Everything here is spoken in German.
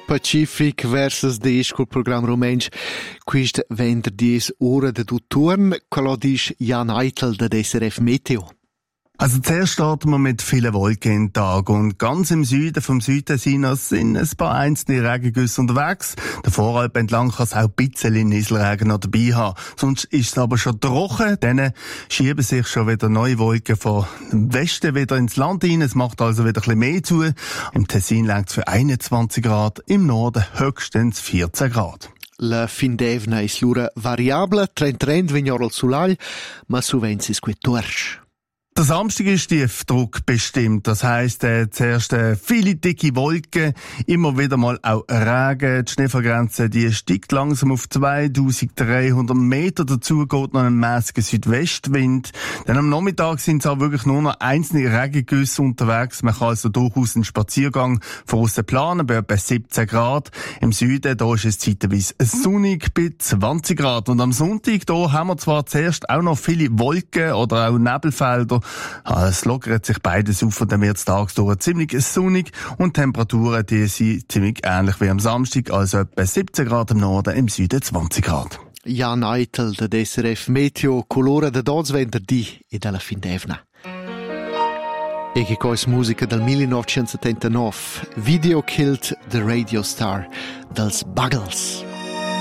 Pacific versus dies col programma romensch. Quist venerdis ora de Turn, quello dice Jan Eitel de SRF Meteo. Also zuerst starten wir mit vielen Wolken im Tag und ganz im Süden vom Südtessinos sind ein paar einzelne Regengüsse unterwegs. Der Voralp entlang kann es auch ein bisschen Nieselregen noch dabei haben. Sonst ist es aber schon trocken, dann schieben sich schon wieder neue Wolken von dem Westen wieder ins Land hinein. Es macht also wieder ein bisschen mehr zu. Im Tessin längt es für 21 Grad, im Norden höchstens 14 Grad. La fin d'evna is l'ura variabile, trend vignorol al sulal, ma suvensis que torsch. Der Samstag ist Tiefdruck bestimmt. Das heisst, zuerst viele dicke Wolken, immer wieder mal auch Regen. Die Schneefallgrenze, die steigt langsam auf 2300 Meter. Dazu geht noch ein mäßiger Südwestwind. Dann am Nachmittag sind es auch wirklich nur noch einzelne Regengüsse unterwegs. Man kann also durchaus einen Spaziergang von aussen planen, bei etwa 17 Grad. Im Süden, da ist es zeitweise sonnig bei 20 Grad. Und am Sonntag, da haben wir zwar zuerst auch noch viele Wolken oder auch Nebelfelder. Es lockert sich beides auf und dann wird es tagsdurch ziemlich sonnig und die Temperaturen, die sind ziemlich ähnlich wie am Samstag, also etwa 17 Grad im Norden, im Süden 20 Grad. Jan Eitel, der SRF Meteo, colore de dots venerdì e dalla fin d'evna. E che cois musica del 1979, Video Killed the Radio Star, dels Buggles.